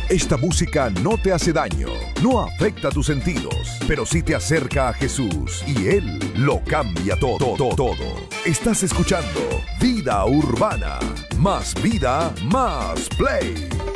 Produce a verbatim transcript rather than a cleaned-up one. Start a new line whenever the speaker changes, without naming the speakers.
Esta música no te hace daño, no afecta tus sentidos, pero sí te acerca a Jesús y Él lo cambia todo, todo, todo. Estás escuchando Vida Urbana, más vida, más play.